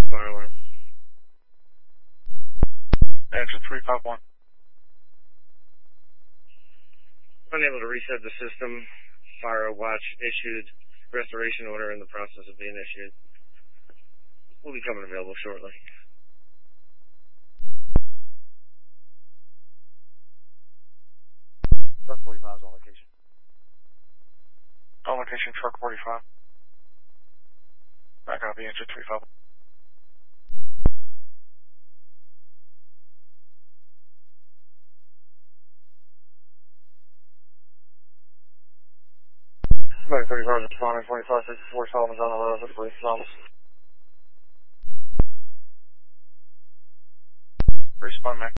Fire alarm. Engine 351. Unable to reset the system. Fire watch issued. Restoration order in the process of being issued. Will be coming available shortly. Truck 45 is on location. On location, truck 45. Back out the engine 351. Back 35 is responding, 2564 Solomon's on the road with the police office. Respond, Mac.